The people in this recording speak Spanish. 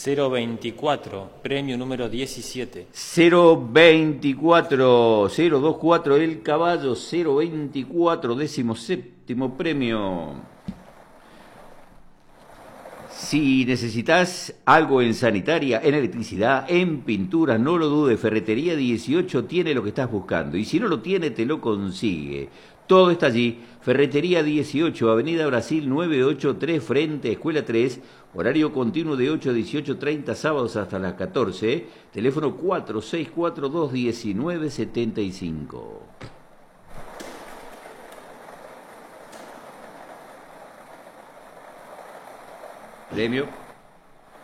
024, premio número 17. 024, 024 el caballo, 024, 17º premio. Si necesitas algo en sanitaria, en electricidad, en pintura, no lo dudes, Ferretería 18 tiene lo que estás buscando. Y si no lo tiene, te lo consigue. Todo está allí. Ferretería 18, Avenida Brasil 983, frente a Escuela 3. Horario continuo de 8 a 18:30, sábados hasta las 14. Teléfono 4642-1975. Premio.